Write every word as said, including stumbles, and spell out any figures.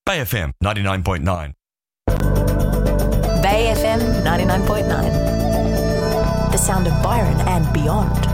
Bay F M ninety-nine point nine. Bay F M ninety-nine point nine. The sound of Byron and beyond.